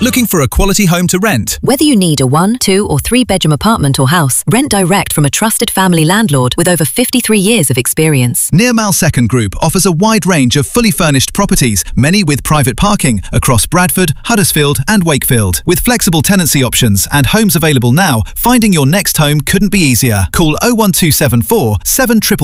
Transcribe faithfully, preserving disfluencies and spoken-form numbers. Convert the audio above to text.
Looking for a quality home to rent? Whether you need a one, two or three bedroom apartment or house, rent direct from a trusted family landlord with over fifty-three years of experience. Nearmal Second Group offers a wide range of fully furnished properties, many with private parking, across Bradford, Huddersfield and Wakefield. With flexible tenancy options and homes available now, finding your next home couldn't be easier. Call oh one two seven four, seven